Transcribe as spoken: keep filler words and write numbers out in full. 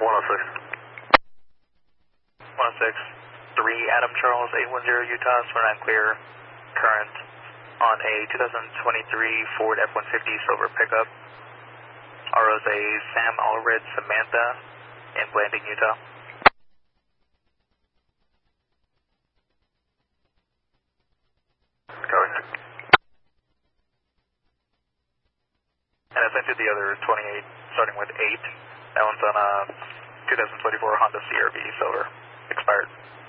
one oh six. one oh six, three Adam Charles, eight one zero Utah, swim nine clear, current on a two thousand twenty-three Ford F one fifty silver pickup. R O's a Sam Allred Samantha in Blanding, Utah. Going. And I sent you the other twenty-eight, starting with eight. That one's on a two thousand twenty-four Honda C R V silver, expired.